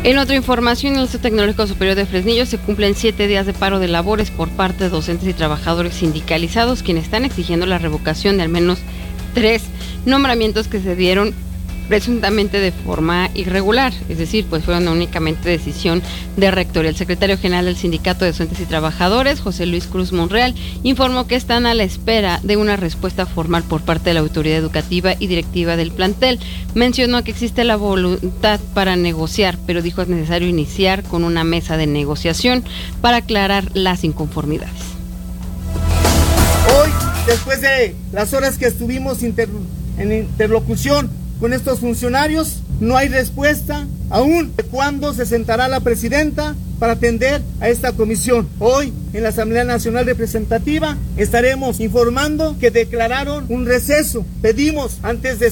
En otra información, en el Instituto Tecnológico Superior de Fresnillo se cumplen 7 días de paro de labores por parte de docentes y trabajadores sindicalizados, quienes están exigiendo la revocación de al menos 3 nombramientos que se dieron presuntamente de forma irregular, es decir, pues fueron únicamente decisión de rector. El secretario general del Sindicato de Docentes y Trabajadores, José Luis Cruz Monreal, informó que están a la espera de una respuesta formal por parte de la autoridad educativa y directiva del plantel. Mencionó que existe la voluntad para negociar, pero dijo es necesario iniciar con una mesa de negociación para aclarar las inconformidades. Hoy, después de las horas que estuvimos en interlocución con estos funcionarios, no hay respuesta aún de cuándo se sentará la presidenta para atender a esta comisión. Hoy, en la Asamblea Nacional Representativa, estaremos informando que declararon un receso. Pedimos, antes de